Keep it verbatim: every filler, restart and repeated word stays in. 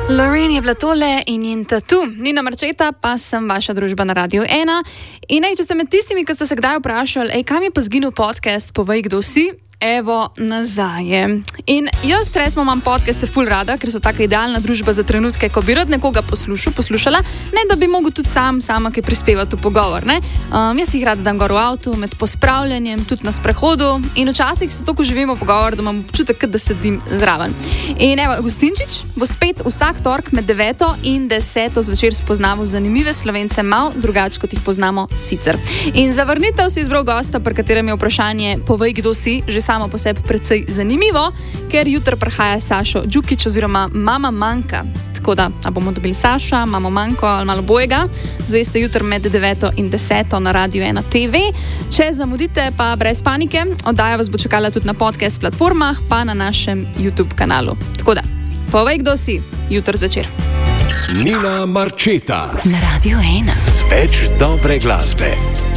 Lorraine je bila tole in njen tatu. Nina Marčeta, pa sem vaša družba na Radiu ena. In ej, če ste med tistimi, ki ste se kdaj vprašali, ej, kam je pa zginil podcast, povej, kdo si? Evo, nazaj je. In jaz resmo imam podcaste ful rada, ker so taka idealna družba za trenutke, ko bi rad nekoga poslušal, poslušala, ne da bi mogel tudi sam, sama kaj prispevati v pogovor, ne. Um, jaz jih rada dam gor v avtu, med pospravljanjem, tudi na sprehodu in včasih se toliko živimo pogovor, da imam občutek, da sedim zraven. In evo, Gostinčič bo spet vsak tork med deveto in deseto zvečer spoznaval zanimive Slovence, mal drugače, kot jih poznamo sicer. In za vrnitev si izbral gosta, pri katerem je vprašanje povej, kdo si, že samo po sebi precej zanimivo, ker jutri prihaja Sašo Džukić oziroma Mama Manka. Tako da, a bomo dobili Saša, Mamo Manko ali malo bojega, zveste jutri med deveto in deseto na Radiu ena te ve. Če zamudite, pa brez panike, oddaja vas bo čakala tudi na podcast platformah, pa na našem YouTube kanalu. Tako da, povej, kdo si, jutri zvečer. Nina Marčeta na Radiu ena. Z več dobre glasbe.